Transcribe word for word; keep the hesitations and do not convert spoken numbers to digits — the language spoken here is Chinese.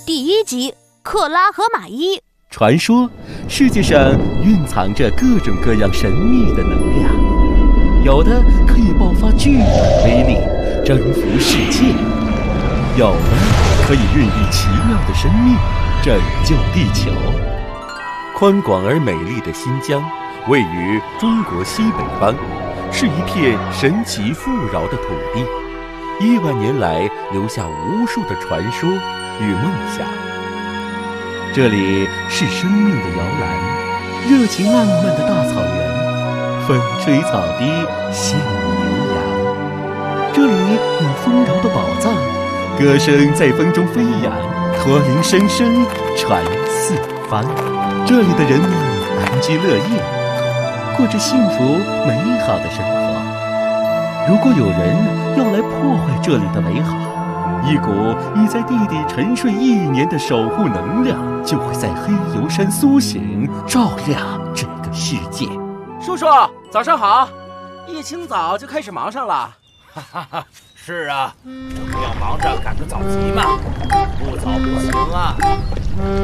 第一集：克拉和马伊。 传说世界上蕴藏着各种各样神秘的能量，有的可以爆发巨大的威力，征服世界；有的可以孕育奇妙的生命，拯救地球。宽广而美丽的新疆，位于中国西北方，是一片神奇富饶的土地，亿万年来留下无数的传说与梦想。这里是生命的摇篮，热情浪漫的大草原，风吹草低见牛羊。这里有丰饶的宝藏，歌声在风中飞扬，驼铃声声传四方。这里的人们安居乐业，过着幸福美好的生活。如果有人要来破坏这里的美好，一股已在地底沉睡一年的守护能量就会在黑油山苏醒，照亮这个世界。 叔叔，早上好！一清早就开始忙上了。 哈哈哈，是啊，我们要忙着赶个早集嘛，不早不行啊。